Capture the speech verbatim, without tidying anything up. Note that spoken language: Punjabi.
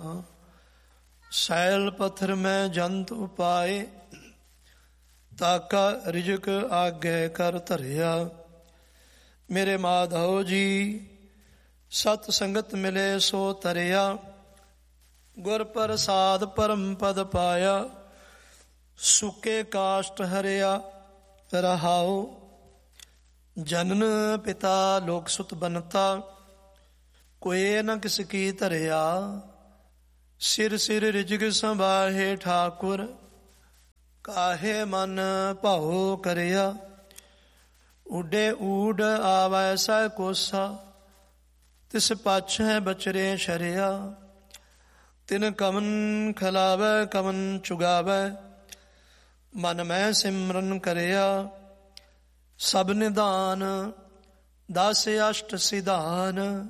ਸੈਲ ਪੱਥਰ ਮੈਂ ਜੰਤ ਉਪਾਏ, ਤਾਕਾ ਰਿਜਕ ਆਗੇ ਕਰ ਧਰਿਆ। ਮੇਰੇ ਮਾਧੋ ਜੀ ਸਤ ਸੰਗਤ ਮਿਲੇ ਸੋ ਤਰਿਆ, ਗੁਰ ਪ੍ਰਸਾਦ ਪਰਮ ਪਦ ਪਾਇਆ। ਸੁਕੇ ਕਾਸ਼ਟ ਹਰਿਆ ਰਹਾਉ, ਜਨਨ ਪਿਤਾ ਲੋਕ ਸੁਤ ਬਨਤਾ। ਕੋਏ ਨ ਕਿਸ ਕੀ ਧਰਿਆ, ਸਿਰ ਸਿਰ ਰਿਜਗ ਸੰਭਾਹੇ ਠਾਕੁਰ। ਕਾਹੇ ਮਨ ਭਾਉ ਕਰਿਆ, ਉਡੇ ਊਡ ਆਵੈ ਸਹਿ ਕੋਸਾ। ਤਿਸ ਪਾਛੈ ਬਚਰੇ ਸ਼ਰਿਆ, ਤਿਨ ਕਮਨ ਖਲਾਵੈ ਕਮਨ ਚੁਗਾਵੈ। ਮਨ ਮੈਂ ਸਿਮਰਨ ਕਰਿਆ, ਸਭ ਨਿਧਾਨ ਦਸ ਅਸ਼ਟ ਸਿਧਾਨ।